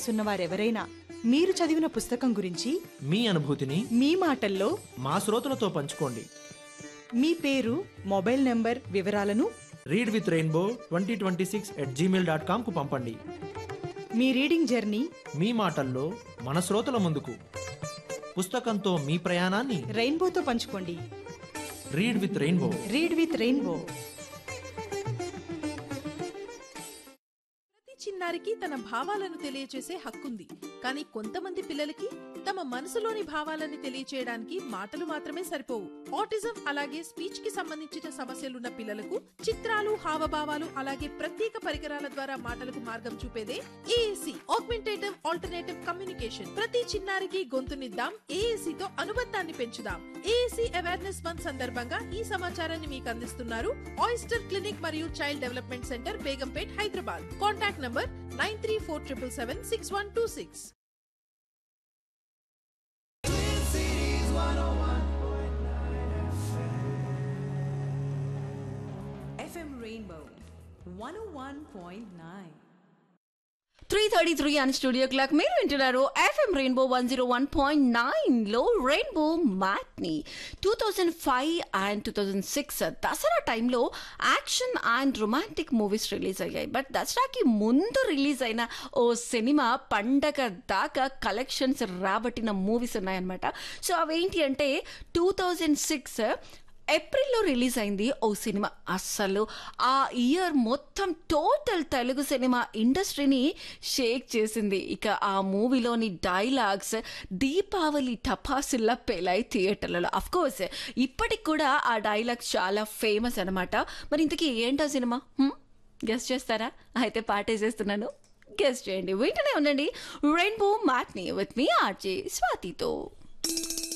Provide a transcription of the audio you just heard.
వయసున్న వారెవరైనా మీరు చదివిన పుస్తకం గురించి మీ అనుభూతిని మీ మాటల్లో మా శ్రోతలతో పంచుకోండి. మీ పేరు, మొబైల్ నంబర్ వివరాలను readwithrainbow2026@gmail.com కు పంపండి. మీ రీడింగ్ జర్నీ మీ మాటల్లో మన శ్రోతల ముందుకు. పుస్తకంతో మీ ప్రయాణాన్ని రెయిన్బోతో పంచుకోండి. Read with rainbow. Read with rainbow. ప్రతి చిన్నారికి తన భావాలను తెలియచేసే హక్కుంది. కానీ కొంతమంది పిల్లలకి తమ మనసులోని భావాలని తెలియచేయడానికి మాటలు మాత్రమే సరిపోవు. ఆటిజం అలాగే స్పీచ్ కి సంబంధించిన సమస్యలున్న పిల్లలకు చిత్రాలు, హావభావాలు అలాగే ప్రత్యేక పరికరాల ద్వారా మాటలకు మార్గం చూపేదే ఏఏసి, ఆగ్మెంటేటివ్ ఆల్టర్నేటివ్ కమ్యూనికేషన్. ప్రతి చిన్నారికి గొంతునిద్దాం, ఏఏసి తో అనుబంధాన్ని పెంచుదాం. ఏఏసి అవేర్నెస్ మంత్ సందర్భంగా ఈ సమాచారాన్ని మీకు అందిస్తున్నారు ఆయిస్టర్ క్లినిక్ మరియు child development centre, Begumpet, Hyderabad. Contact number 9347776126. FM Rainbow 101.9. 3:33 అని స్టూడియో క్లాక్. మీరు వింటున్నారు FM rainbow 101.9లో rainbow matinee. 2005 and 2006 Dasara టైంలో action and romantic movies release అయ్యాయి. బట్ దసరాకి ముందు రిలీజ్ అయిన ఓ సినిమా పండగ దాకా కలెక్షన్స్ రాబట్టిన మూవీస్ ఉన్నాయన్నమాట. సో అవేంటి అంటే 2006 ఏప్రిల్లో రిలీజ్ అయింది ఓ సినిమా. అస్సలు ఆ ఇయర్ మొత్తం టోటల్ తెలుగు సినిమా ఇండస్ట్రీని షేక్ చేసింది. ఇక ఆ మూవీలోని డైలాగ్స్ దీపావళి టపాసుల్లా పేలాయి థియేటర్లలో. అఫ్కోర్స్ ఇప్పటికి కూడా ఆ డైలాగ్స్ చాలా ఫేమస్ అనమాట. మరి ఇంతకీ ఏంటా సినిమా? గెస్ట్ చేస్తారా? అయితే పాటేసేస్తున్నాను, గెస్ట్ చేయండి. వింటూనే ఉండండి rainbow matinee with me RJ స్వాతితో.